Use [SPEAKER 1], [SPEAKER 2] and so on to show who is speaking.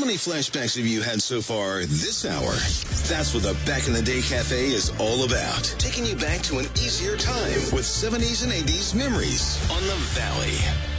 [SPEAKER 1] many flashbacks have you had so far this hour? That's what the Back in the Day Cafe is all about. Taking you back to an easier time with 70s and 80s memories on the Valley.